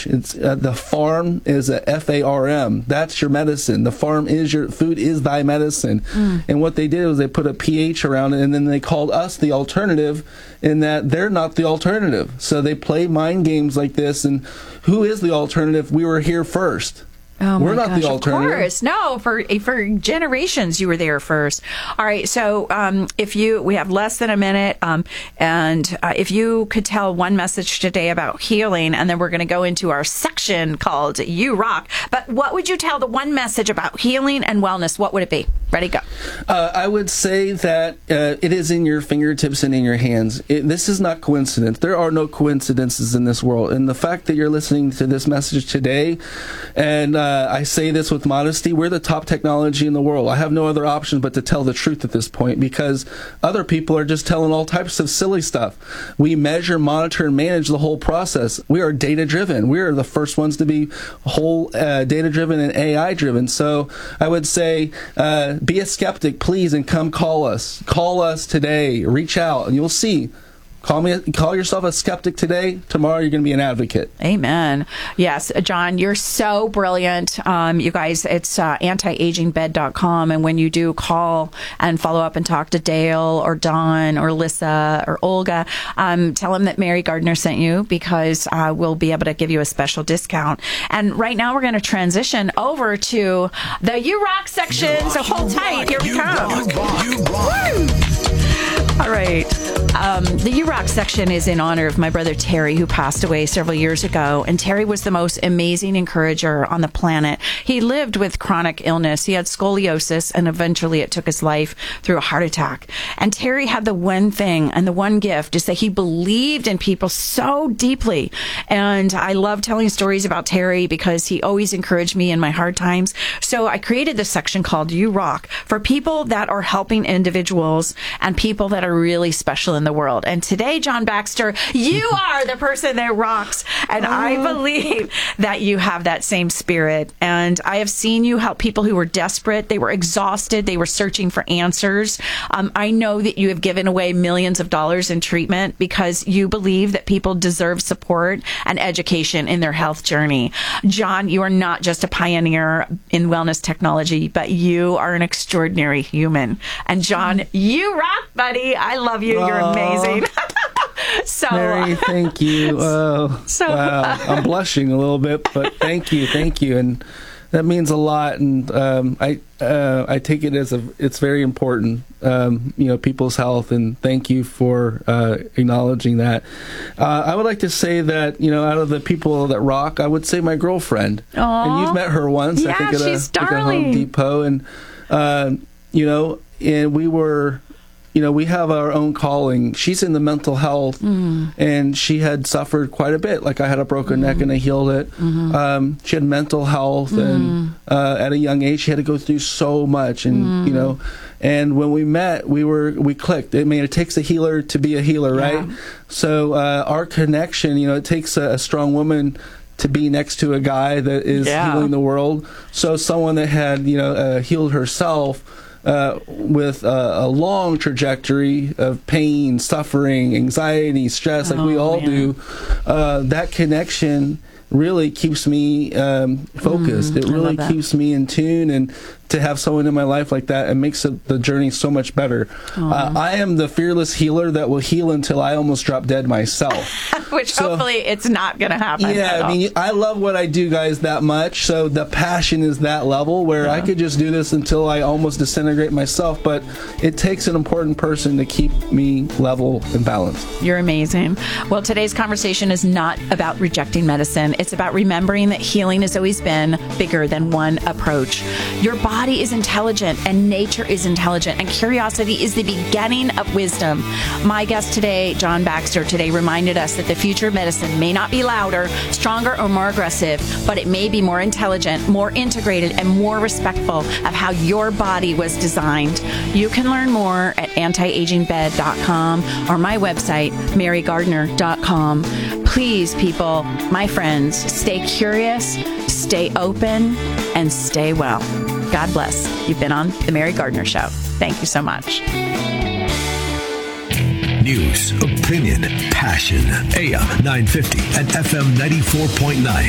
pH. It's the farm is a FARM. That's your medicine. The farm is your food is thy medicine. And what they did was they put a pH around it, and then they called us the alternative, in that they're not the alternative. So they play mind games like this. And who is the alternative? We were here first. Oh, we're not the alternative. Of course. No, for generations you were there first. All right. So we have less than a minute. And if you could tell one message today about healing, and then we're going to go into our section called You Rock. But what would you tell the one message about healing and wellness? What would it be? Ready, go. I would say that it is in your fingertips and in your hands. This is not coincidence. There are no coincidences in this world. And the fact that you're listening to this message today, and I say this with modesty, we're the top technology in the world. I have no other option but to tell the truth at this point, because other people are just telling all types of silly stuff. We measure, monitor, and manage the whole process. We are data-driven. We are the first ones to be whole data-driven and AI-driven. So I would say, be a skeptic, please, and come call us. Call us today. Reach out, and you'll see. Call yourself a skeptic today. Tomorrow, you're going to be an advocate. Amen. Yes, John, you're so brilliant. You guys, it's antiagingbed.com. And when you do call and follow up and talk to Dale or Don or Lissa or Olga, tell them that Mary Gardner sent you, because we'll be able to give you a special discount. And right now, we're going to transition over to the You Rock section. So hold tight. Here we come. Woo! All right. The You Rock section is in honor of my brother Terry, who passed away several years ago. And Terry was the most amazing encourager on the planet. He lived with chronic illness. He had scoliosis, and eventually it took his life through a heart attack. And Terry had the one thing and the one gift is that he believed in people so deeply. And I love telling stories about Terry because he always encouraged me in my hard times. So I created this section called You Rock for people that are helping individuals and people that are really special in the world. And today, John Baxter, you are the person that rocks. And I believe that you have that same spirit. And I have seen you help people who were desperate. They were exhausted. They were searching for answers. I know that you have given away millions of dollars in treatment because you believe that people deserve support and education in their health journey. John, you are not just a pioneer in wellness technology, but you are an extraordinary human. And John, you rock, buddy. I love you. You're amazing. So, Mary, thank you. Wow. I'm blushing a little bit, but thank you, and that means a lot. And I take it as it's very important. People's health, and thank you for acknowledging that. I would like to say that out of the people that rock, I would say my girlfriend. Aww. And you've met her once. Yeah, I think she's at a darling. Home Depot, and and we were. We have our own calling. She's in the mental health, and she had suffered quite a bit. Like I had a broken neck and I healed it. She had mental health, and at a young age, she had to go through so much. And and when we met, we clicked. It takes a healer to be a healer, right? Yeah. So our connection, it takes a strong woman to be next to a guy that is healing the world. So someone that had healed herself. With a long trajectory of pain, suffering, anxiety, stress, like we all do, that connection really keeps me focused. It really keeps me in tune, and to have someone in my life like that, it makes the journey so much better. I am the fearless healer that will heal until I almost drop dead myself. Which hopefully it's not going to happen. Yeah, I love what I do, guys, that much. So the passion is that level where I could just do this until I almost disintegrate myself. But it takes an important person to keep me level and balanced. You're amazing. Well, today's conversation is not about rejecting medicine. It's about remembering that healing has always been bigger than one approach. Your body is intelligent, and nature is intelligent, and curiosity is the beginning of wisdom. My guest today, John Baxter, reminded us that the future of medicine may not be louder, stronger, or more aggressive, but it may be more intelligent, more integrated, and more respectful of how your body was designed. You can learn more at antiagingbed.com or my website, marygardner.com. Please, people, my friends, stay curious, stay open, and stay well. God bless. You've been on The Mary Gardner Show. Thank you so much. News, opinion, passion. AM 950 and FM 94.9.